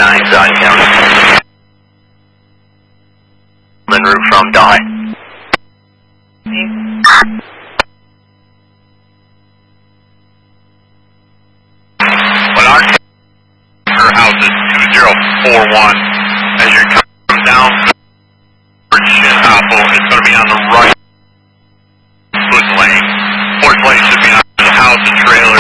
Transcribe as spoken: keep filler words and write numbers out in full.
nine, Zion County. En route from Delhi. Well, our house is two zero four one. As you come down Bridge Apple, it's going to be on the right.